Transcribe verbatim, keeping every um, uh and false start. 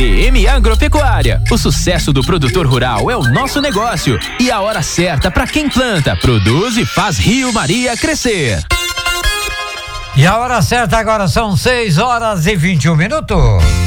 D M Agropecuária. O sucesso do produtor rural é o nosso negócio e a hora certa para quem planta, produz e faz Rio Maria crescer. E a hora certa agora são seis horas e vinte e um minutos.